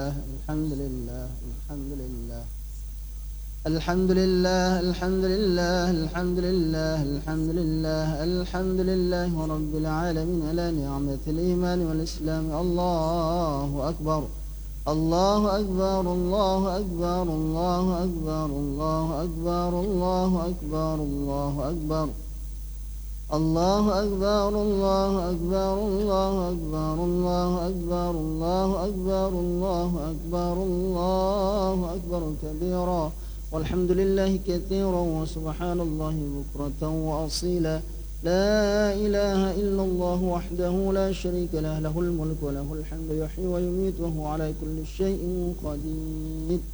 الحمد لله الحمد لله الحمد لله الحمد لله الحمد لله الحمد لله الحمد لله رب العالمين على نعمة الإيمان والإسلام. الله أكبر الله أكبر الله أكبر الله أكبر الله أكبر الله أكبر الله أكبر الله أكبر الله أكبر الله أكبر الله أكبر الله أكبر الله أكبر الله أكبر كبيرا والحمد لله كثيرا وسبحان الله بكرة وأصيلا. لا إله إلا الله وحده لا شريك له، له الملك وله الحمد يحيي ويميت وهو على كل شيء قدير.